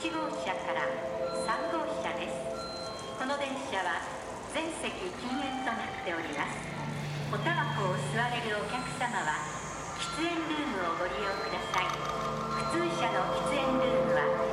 1号車から3号車です。この電車は全席禁煙となっております。おタバコを吸われるお客様は喫煙ルームをご利用ください。普通車の喫煙ルームは